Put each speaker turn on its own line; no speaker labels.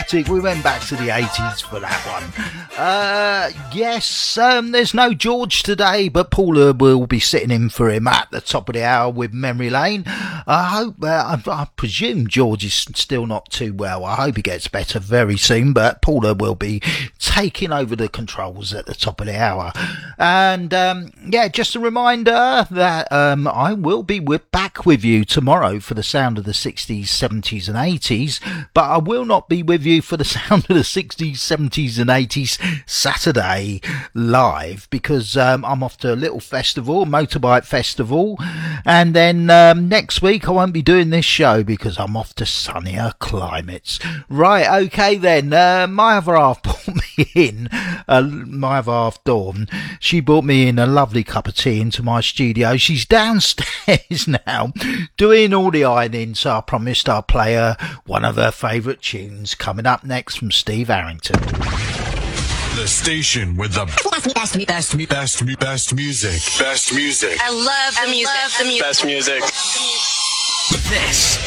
Automatic. We went back to the 80s for that one. Yes, there's no George today, but Paula will be sitting in for him at the top of the hour with Memory Lane. I hope, I presume George is still not too well. I hope he gets better very soon, but Paula will be taking over the controls at the top of the hour. And yeah, just a reminder that I will be back with you tomorrow for the sound of the 60s, 70s and 80s, but I will not be with you for the sound of the 60s, 70s and 80s Saturday live, because I'm off to a little festival, motorbike festival, and then next week I won't be doing this show because I'm off to sunnier climates. Right, okay then, my other half brought me in, my other half Dawn, she brought me in a lovely cup of tea into my studio. She's downstairs now doing all the ironing, so I promised I'll play her one of her favourite tunes coming up next from Steve Harrington.
The station with the best music. Best music.
I love the music.
Best music.
This